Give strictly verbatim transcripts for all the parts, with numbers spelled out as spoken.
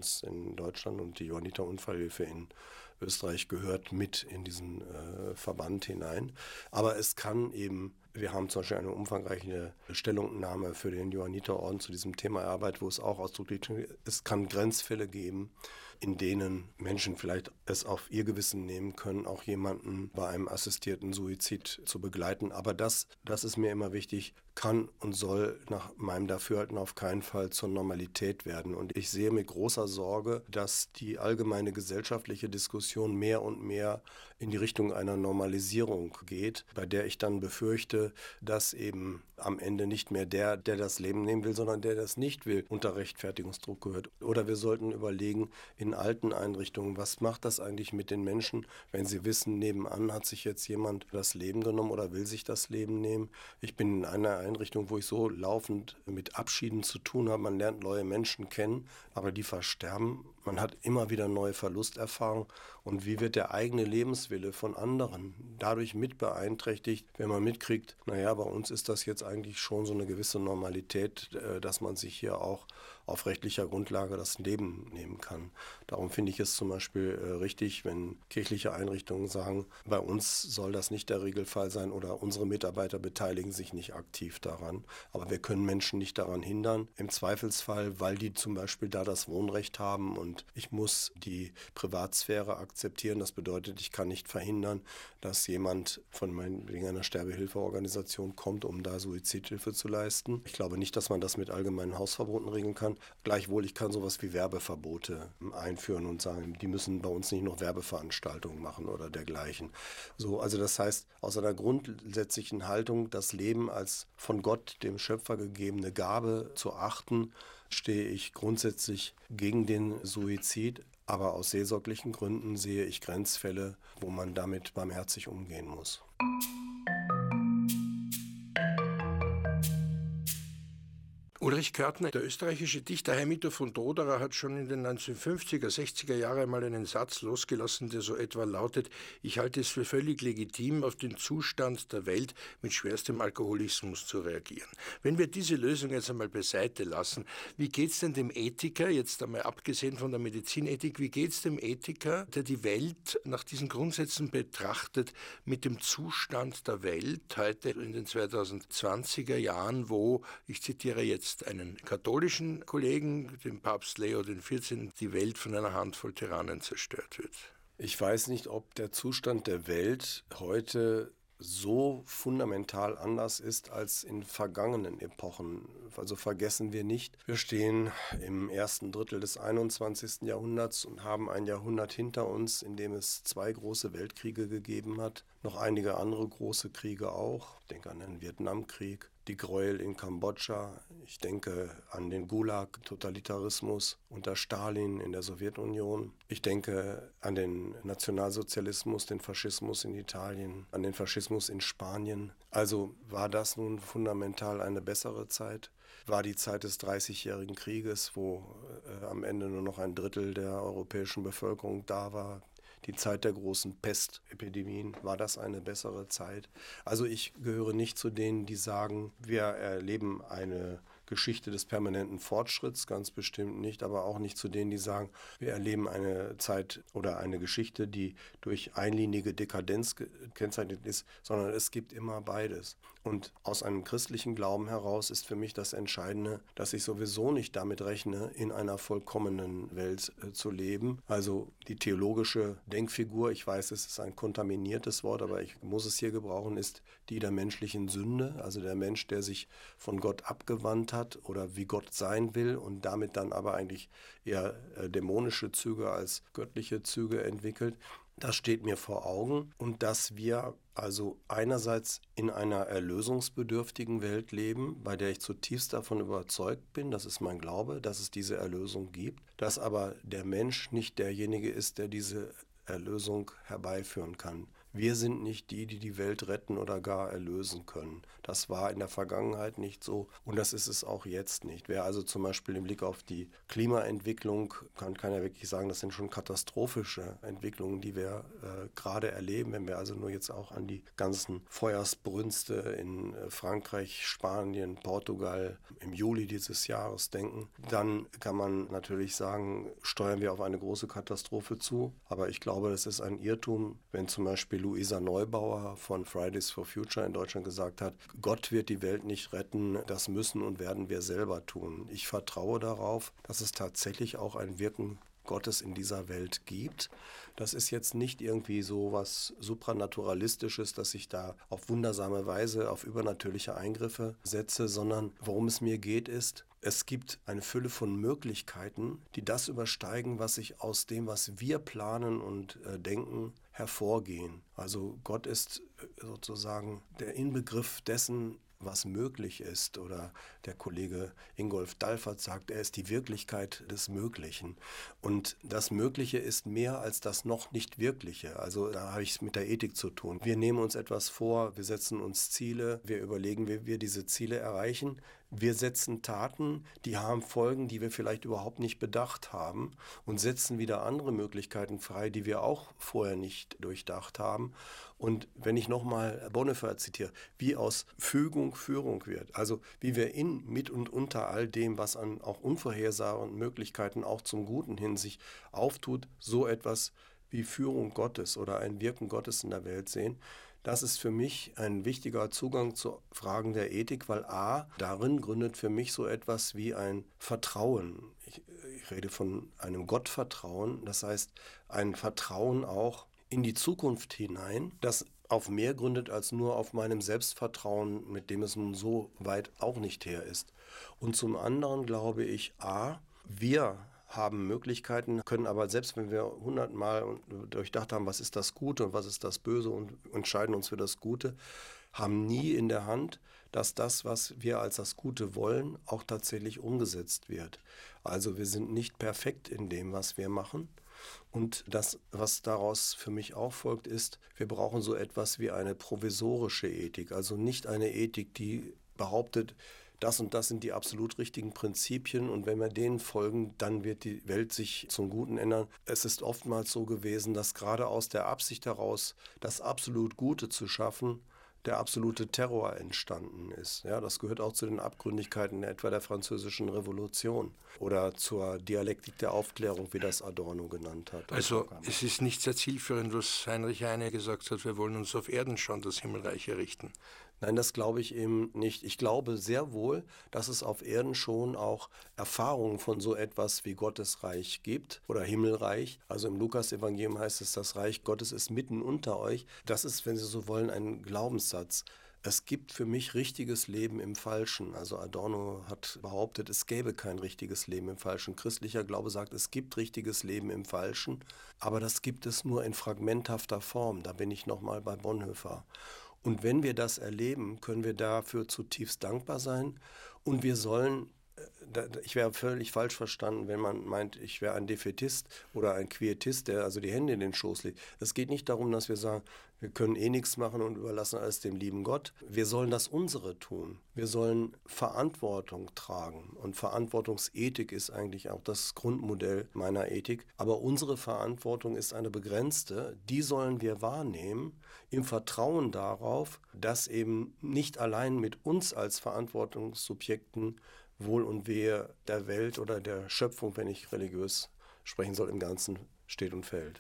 uns in Deutschland und die Johanniter Unfallhilfe in Österreich gehört mit in diesen äh, Verband hinein. Aber es kann eben, wir haben zum Beispiel eine umfangreiche Stellungnahme für den Johanniterorden zu diesem Thema erarbeitet, wo es auch ausdrücklich, es kann Grenzfälle geben, in denen Menschen vielleicht es auf ihr Gewissen nehmen können, auch jemanden bei einem assistierten Suizid zu begleiten. Aber das, das ist mir immer wichtig, kann und soll nach meinem Dafürhalten auf keinen Fall zur Normalität werden. Und ich sehe mit großer Sorge, dass die allgemeine gesellschaftliche Diskussion mehr und mehr in die Richtung einer Normalisierung geht, bei der ich dann befürchte, dass eben am Ende nicht mehr der, der das Leben nehmen will, sondern der das nicht will, unter Rechtfertigungsdruck gehört. Oder wir sollten überlegen, in alten Einrichtungen, was macht das eigentlich mit den Menschen, wenn sie wissen, nebenan hat sich jetzt jemand das Leben genommen oder will sich das Leben nehmen. Ich bin in einer Einrichtung, wo ich so laufend mit Abschieden zu tun habe. Man lernt neue Menschen kennen, aber die versterben. Man hat immer wieder neue Verlusterfahrungen. Und wie wird der eigene Lebenswille von anderen dadurch mit beeinträchtigt, wenn man mitkriegt, naja, bei uns ist das jetzt eigentlich schon so eine gewisse Normalität, dass man sich hier auch auf rechtlicher Grundlage das Leben nehmen kann. Darum finde ich es zum Beispiel äh, richtig, wenn kirchliche Einrichtungen sagen, bei uns soll das nicht der Regelfall sein oder unsere Mitarbeiter beteiligen sich nicht aktiv daran. Aber wir können Menschen nicht daran hindern. Im Zweifelsfall, weil die zum Beispiel da das Wohnrecht haben und ich muss die Privatsphäre akzeptieren. Das bedeutet, ich kann nicht verhindern, dass jemand von meinetwegen einer Sterbehilfeorganisation kommt, um da Suizidhilfe zu leisten. Ich glaube nicht, dass man das mit allgemeinen Hausverboten regeln kann. Gleichwohl, ich kann sowas wie Werbeverbote einführen und sagen, die müssen bei uns nicht noch Werbeveranstaltungen machen oder dergleichen. So, also das heißt, aus einer grundsätzlichen Haltung, das Leben als von Gott, dem Schöpfer, gegebene Gabe zu achten, stehe ich grundsätzlich gegen den Suizid. Aber aus seelsorglichen Gründen sehe ich Grenzfälle, wo man damit barmherzig umgehen muss. Ulrich Körtner, der österreichische Dichter Heimito von Doderer, hat schon in den neunzehnhundertfünfziger, sechziger Jahren mal einen Satz losgelassen, der so etwa lautet: Ich halte es für völlig legitim, auf den Zustand der Welt mit schwerstem Alkoholismus zu reagieren. Wenn wir diese Lösung jetzt einmal beiseite lassen, wie geht's denn dem Ethiker, jetzt einmal abgesehen von der Medizinethik, wie geht's dem Ethiker, der die Welt nach diesen Grundsätzen betrachtet, mit dem Zustand der Welt heute in den zweitausendzwanziger Jahren, wo, ich zitiere jetzt einen katholischen Kollegen, den Papst Leo der vierzehnte, die Welt von einer Handvoll Tyrannen zerstört wird? Ich weiß nicht, ob der Zustand der Welt heute so fundamental anders ist als in vergangenen Epochen. Also vergessen wir nicht, wir stehen im ersten Drittel des einundzwanzigsten Jahrhunderts und haben ein Jahrhundert hinter uns, in dem es zwei große Weltkriege gegeben hat, noch einige andere große Kriege auch. Ich denke an den Vietnamkrieg, die Gräuel in Kambodscha. Ich denke an den Gulag-Totalitarismus unter Stalin in der Sowjetunion. Ich denke an den Nationalsozialismus, den Faschismus in Italien, an den Faschismus in Spanien. Also war das nun fundamental eine bessere Zeit? War die Zeit des Dreißigjährigen Krieges, wo äh, am Ende nur noch ein Drittel der europäischen Bevölkerung da war? Die Zeit der großen Pestepidemien, war das eine bessere Zeit? Also ich gehöre nicht zu denen, die sagen, wir erleben eine Geschichte des permanenten Fortschritts, ganz bestimmt nicht, aber auch nicht zu denen, die sagen, wir erleben eine Zeit oder eine Geschichte, die durch einlinige Dekadenz gekennzeichnet ist, sondern es gibt immer beides. Und aus einem christlichen Glauben heraus ist für mich das Entscheidende, dass ich sowieso nicht damit rechne, in einer vollkommenen Welt äh, zu leben. Also die theologische Denkfigur, ich weiß, es ist ein kontaminiertes Wort, aber ich muss es hier gebrauchen, ist die der menschlichen Sünde, also der Mensch, der sich von Gott abgewandt hat oder wie Gott sein will und damit dann aber eigentlich eher äh, dämonische Züge als göttliche Züge entwickelt. Das steht mir vor Augen und dass wir also einerseits in einer erlösungsbedürftigen Welt leben, bei der ich zutiefst davon überzeugt bin, das ist mein Glaube, dass es diese Erlösung gibt, dass aber der Mensch nicht derjenige ist, der diese Erlösung herbeiführen kann. wir sind nicht die, die die Welt retten oder gar erlösen können. Das war in der Vergangenheit nicht so und das ist es auch jetzt nicht. Wer also zum Beispiel im Blick auf die Klimaentwicklung, kann, kann ja wirklich sagen, das sind schon katastrophische Entwicklungen, die wir äh, gerade erleben. Wenn wir also nur jetzt auch an die ganzen Feuersbrünste in äh, Frankreich, Spanien, Portugal im Juli dieses Jahres denken, dann kann man natürlich sagen, steuern wir auf eine große Katastrophe zu. Aber ich glaube, das ist ein Irrtum, wenn zum Beispiel Luisa Neubauer von Fridays for Future in Deutschland gesagt hat, Gott wird die Welt nicht retten, das müssen und werden wir selber tun. Ich vertraue darauf, dass es tatsächlich auch ein Wirken Gottes in dieser Welt gibt. Das ist jetzt nicht irgendwie so was Supranaturalistisches, dass ich da auf wundersame Weise auf übernatürliche Eingriffe setze, sondern worum es mir geht ist, es gibt eine Fülle von Möglichkeiten, die das übersteigen, was sich aus dem, was wir planen und äh, denken, hervorgehen. Also Gott ist äh, sozusagen der Inbegriff dessen, was möglich ist. Oder der Kollege Ingolf Dalfert sagt, er ist die Wirklichkeit des Möglichen. Und das Mögliche ist mehr als das noch nicht Wirkliche. Also da habe ich es mit der Ethik zu tun. Wir nehmen uns etwas vor, wir setzen uns Ziele, wir überlegen, wie wir diese Ziele erreichen. Wir setzen Taten, die haben Folgen, die wir vielleicht überhaupt nicht bedacht haben und setzen wieder andere Möglichkeiten frei, die wir auch vorher nicht durchdacht haben. Und wenn ich nochmal Bonhoeffer zitiere, wie aus Fügung Führung wird, also wie wir in, mit und unter all dem, was an auch unvorhersehbaren Möglichkeiten auch zum Guten hin sich auftut, so etwas wie Führung Gottes oder ein Wirken Gottes in der Welt sehen. Das ist für mich ein wichtiger Zugang zu Fragen der Ethik, weil a, darin gründet für mich so etwas wie ein Vertrauen. Ich, ich rede von einem Gottvertrauen, das heißt ein Vertrauen auch in die Zukunft hinein, das auf mehr gründet als nur auf meinem Selbstvertrauen, mit dem es nun so weit auch nicht her ist. Und zum anderen glaube ich, a, wir haben Möglichkeiten, können aber selbst wenn wir hundertmal durchdacht haben, was ist das Gute und was ist das Böse und entscheiden uns für das Gute, haben nie in der Hand, dass das, was wir als das Gute wollen, auch tatsächlich umgesetzt wird. Also wir sind nicht perfekt in dem, was wir machen. Und das, was daraus für mich auch folgt, ist, wir brauchen so etwas wie eine provisorische Ethik, also nicht eine Ethik, die behauptet, das und das sind die absolut richtigen Prinzipien und wenn wir denen folgen, dann wird die Welt sich zum Guten ändern. Es ist oftmals so gewesen, dass gerade aus der Absicht heraus, das absolut Gute zu schaffen, der absolute Terror entstanden ist. Ja, das gehört auch zu den Abgründigkeiten etwa der Französischen Revolution oder zur Dialektik der Aufklärung, wie das Adorno genannt hat. Also es ist nicht sehr zielführend, was Heinrich Heine gesagt hat, wir wollen uns auf Erden schon das Himmelreich errichten. Nein, das glaube ich eben nicht. Ich glaube sehr wohl, dass es auf Erden schon auch Erfahrungen von so etwas wie Gottesreich gibt oder Himmelreich. Also im Lukas-Evangelium heißt es, das Reich Gottes ist mitten unter euch. Das ist, wenn Sie so wollen, ein Glaubenssatz. Es gibt für mich richtiges Leben im Falschen. Also Adorno hat behauptet, es gäbe kein richtiges Leben im Falschen. Christlicher Glaube sagt, es gibt richtiges Leben im Falschen, aber das gibt es nur in fragmenthafter Form. Da bin ich nochmal bei Bonhoeffer. Und wenn wir das erleben, können wir dafür zutiefst dankbar sein. Und wir sollen, ich wäre völlig falsch verstanden, wenn man meint, ich wäre ein Defaitist oder ein Quietist, der also die Hände in den Schoß legt. Es geht nicht darum, dass wir sagen, wir können eh nichts machen und überlassen alles dem lieben Gott. Wir sollen das unsere tun. Wir sollen Verantwortung tragen. Und Verantwortungsethik ist eigentlich auch das Grundmodell meiner Ethik. Aber unsere Verantwortung ist eine begrenzte. Die sollen wir wahrnehmen im Vertrauen darauf, dass eben nicht allein mit uns als Verantwortungssubjekten Wohl und Wehe der Welt oder der Schöpfung, wenn ich religiös sprechen soll, im Ganzen steht und fällt.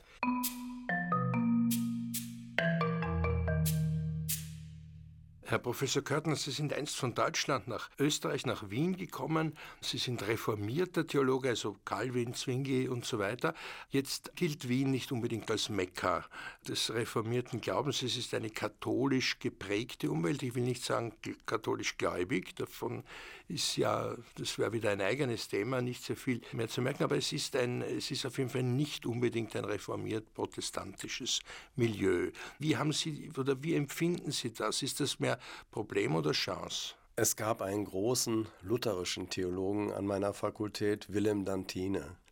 Herr Professor Körtner, Sie sind einst von Deutschland nach Österreich, nach Wien gekommen. Sie sind reformierter Theologe, also Calvin, Zwingli und so weiter. Jetzt gilt Wien nicht unbedingt als Mekka des reformierten Glaubens. Es ist eine katholisch geprägte Umwelt. Ich will nicht sagen katholisch gläubig. Davon ist ja, das wäre wieder ein eigenes Thema, nicht sehr viel mehr zu merken. Aber es ist, ein, es ist auf jeden Fall nicht unbedingt ein reformiert-protestantisches Milieu. Wie haben Sie oder wie empfinden Sie das? Ist das mehr Problem oder Chance? Es gab einen großen lutherischen Theologen an meiner Fakultät, Willem Dantine.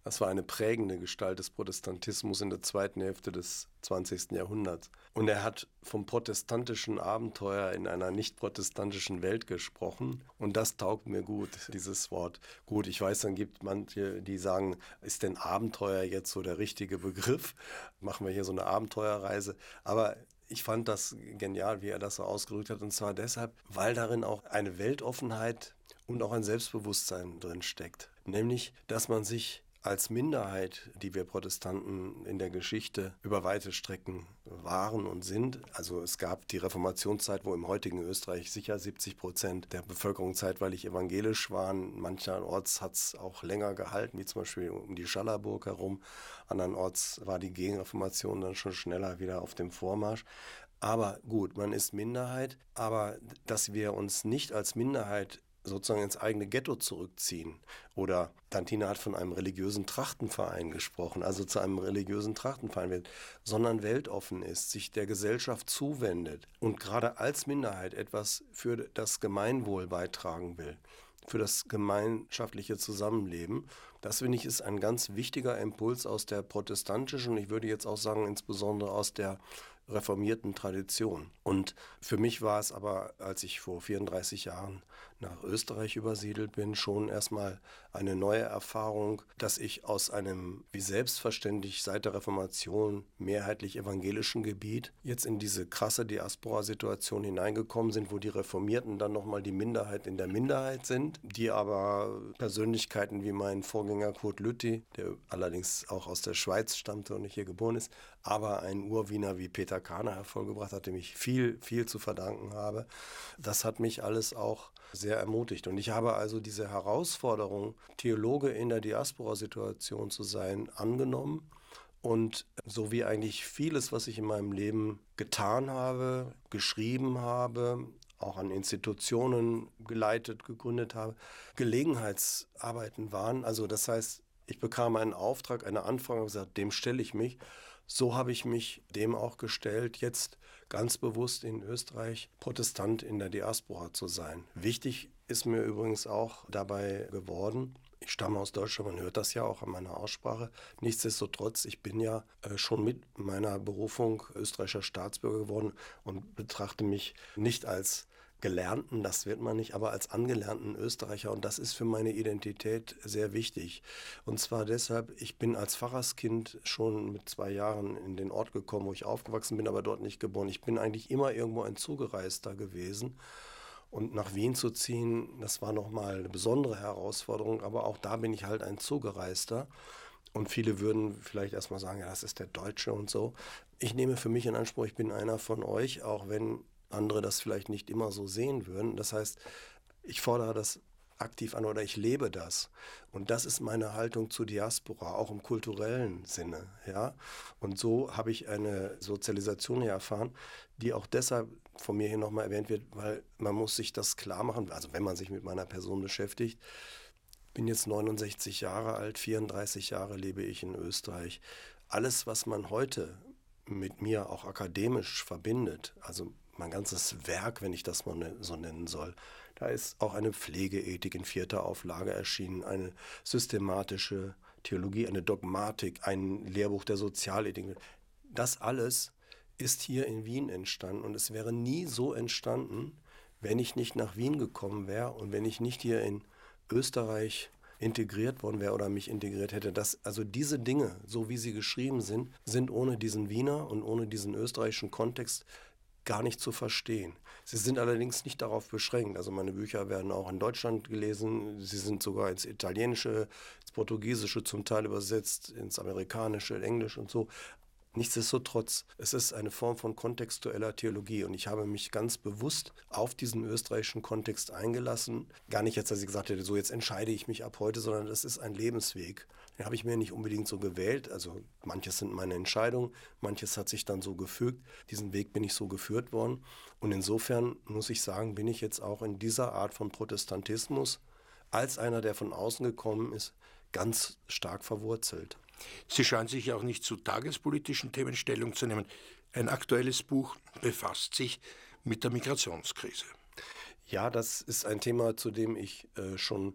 Das war eine prägende Gestalt des Protestantismus in der zweiten Hälfte des zwanzigsten Jahrhunderts. Und er hat vom protestantischen Abenteuer in einer nicht protestantischen Welt gesprochen. Und das taugt mir gut, dieses Wort. Gut, ich weiß, dann gibt manche, die sagen, ist denn Abenteuer jetzt so der richtige Begriff? Machen wir hier so eine Abenteuerreise. Aber ich fand das genial, wie er das so ausgedrückt hat. Und zwar deshalb, weil darin auch eine Weltoffenheit und auch ein Selbstbewusstsein drin steckt. Nämlich, dass man sich als Minderheit, die wir Protestanten in der Geschichte über weite Strecken waren und sind. Also es gab die Reformationszeit, wo im heutigen Österreich sicher siebzig Prozent der Bevölkerung zeitweilig evangelisch waren. Mancherorts hat es auch länger gehalten, wie zum Beispiel um die Schallerburg herum. Andernorts war die Gegenreformation dann schon schneller wieder auf dem Vormarsch. Aber gut, man ist Minderheit, aber dass wir uns nicht als Minderheit sozusagen ins eigene Ghetto zurückziehen. Oder Dantina hat von einem religiösen Trachtenverein gesprochen, also zu einem religiösen Trachtenverein wird, sondern weltoffen ist, sich der Gesellschaft zuwendet und gerade als Minderheit etwas für das Gemeinwohl beitragen will, für das gemeinschaftliche Zusammenleben. Das, finde ich, ist ein ganz wichtiger Impuls aus der protestantischen, ich würde jetzt auch sagen, insbesondere aus der reformierten Tradition. Und für mich war es aber, als ich vor vierunddreißig Jahren nach Österreich übersiedelt bin, schon erstmal eine neue Erfahrung, dass ich aus einem, wie selbstverständlich seit der Reformation, mehrheitlich evangelischen Gebiet jetzt in diese krasse Diaspora-Situation hineingekommen sind, wo die Reformierten dann nochmal die Minderheit in der Minderheit sind, die aber Persönlichkeiten wie mein Vorgänger Kurt Lütti, der allerdings auch aus der Schweiz stammte und nicht hier geboren ist, aber ein Urwiener wie Peter Kahner hervorgebracht hat, dem ich viel, viel zu verdanken habe. Das hat mich alles auch sehr ermutigt. Und ich habe also diese Herausforderung, Theologe in der Diaspora-Situation zu sein, angenommen. Und so wie eigentlich vieles, was ich in meinem Leben getan habe, geschrieben habe, auch an Institutionen geleitet, gegründet habe, Gelegenheitsarbeiten waren. Also das heißt, ich bekam einen Auftrag, eine Anfrage und gesagt, dem stelle ich mich. So habe ich mich dem auch gestellt, jetzt ganz bewusst in Österreich Protestant in der Diaspora zu sein. Wichtig ist mir übrigens auch dabei geworden, ich stamme aus Deutschland, man hört das ja auch an meiner Aussprache. Nichtsdestotrotz, ich bin ja äh, schon mit meiner Berufung österreichischer Staatsbürger geworden und betrachte mich nicht als Gelernten, das wird man nicht, aber als angelernten Österreicher. Und das ist für meine Identität sehr wichtig. Und zwar deshalb, ich bin als Pfarrerskind schon mit zwei Jahren in den Ort gekommen, wo ich aufgewachsen bin, aber dort nicht geboren. Ich bin eigentlich immer irgendwo ein Zugereister gewesen. Und nach Wien zu ziehen, das war nochmal eine besondere Herausforderung, aber auch da bin ich halt ein Zugereister. Und viele würden vielleicht erstmal sagen, ja, das ist der Deutsche und so. Ich nehme für mich in Anspruch, ich bin einer von euch, auch wenn andere das vielleicht nicht immer so sehen würden. Das heißt, ich fordere das aktiv an oder ich lebe das. Und das ist meine Haltung zur Diaspora, auch im kulturellen Sinne. Ja? Und so habe ich eine Sozialisation hier erfahren, die auch deshalb von mir hier nochmal erwähnt wird, weil man muss sich das klar machen, also wenn man sich mit meiner Person beschäftigt. Ich bin jetzt neunundsechzig Jahre alt, vierunddreißig Jahre lebe ich in Österreich. Alles, was man heute mit mir auch akademisch verbindet, also mein ganzes Werk, wenn ich das mal so nennen soll, da ist auch eine Pflegeethik in vierter Auflage erschienen, eine systematische Theologie, eine Dogmatik, ein Lehrbuch der Sozialethik. Das alles ist hier in Wien entstanden und es wäre nie so entstanden, wenn ich nicht nach Wien gekommen wäre und wenn ich nicht hier in Österreich integriert worden wäre oder mich integriert hätte. Das, also diese Dinge, so wie sie geschrieben sind, sind ohne diesen Wiener und ohne diesen österreichischen Kontext gar nicht zu verstehen. Sie sind allerdings nicht darauf beschränkt. Also meine Bücher werden auch in Deutschland gelesen. Sie sind sogar ins Italienische, ins Portugiesische zum Teil übersetzt, ins Amerikanische, Englisch und so. Nichtsdestotrotz, es ist eine Form von kontextueller Theologie und ich habe mich ganz bewusst auf diesen österreichischen Kontext eingelassen. Gar nicht jetzt, dass ich gesagt hätte, so jetzt entscheide ich mich ab heute, sondern das ist ein Lebensweg. Den habe ich mir nicht unbedingt so gewählt, also manches sind meine Entscheidungen, manches hat sich dann so gefügt. Diesen Weg bin ich so geführt worden und insofern muss ich sagen, bin ich jetzt auch in dieser Art von Protestantismus als einer, der von außen gekommen ist, ganz stark verwurzelt. Sie scheinen sich ja auch nicht zu tagespolitischen Themen Stellung zu nehmen. Ein aktuelles Buch befasst sich mit der Migrationskrise. Ja, das ist ein Thema, zu dem ich äh, schon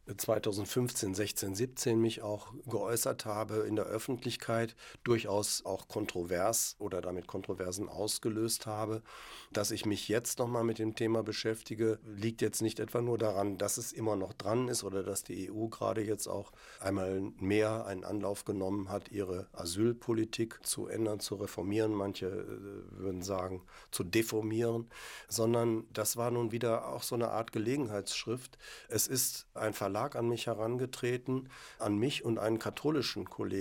zweitausendfünfzehn, sechzehn, siebzehn mich auch geäußert habe in der Öffentlichkeit, durchaus auch kontrovers oder damit Kontroversen ausgelöst habe. Dass ich mich jetzt nochmal mit dem Thema beschäftige, liegt jetzt nicht etwa nur daran, dass es immer noch dran ist oder dass die E U gerade jetzt auch einmal mehr einen Anlauf genommen hat, ihre Asylpolitik zu ändern, zu reformieren, manche äh, würden sagen, zu deformieren, sondern das war nun wieder auch so eine Art Gelegenheitsschrift. Es ist ein Verlag an mich herangetreten, an mich und einen katholischen Kollegen,